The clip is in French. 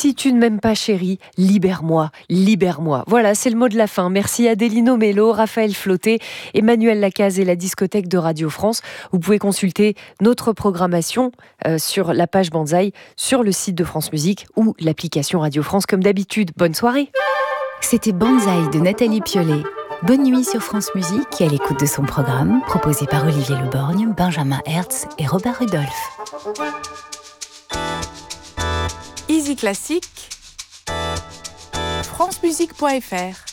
Si tu ne m'aimes pas, chérie, libère-moi, libère-moi. Voilà, c'est le mot de la fin. Merci Adélino Mello, Raphaël Flauté, Emmanuel Lacaze et la discothèque de Radio France. Vous pouvez consulter notre programmation sur la page Banzai, sur le site de France Musique ou l'application Radio France comme d'habitude. Bonne soirée. C'était Banzai de Nathalie Piollet. Bonne nuit sur France Musique et à l'écoute de son programme, proposé par Olivier Leborgne, Benjamin Hertz et Robert Rudolph. Easy Classique, francemusique.fr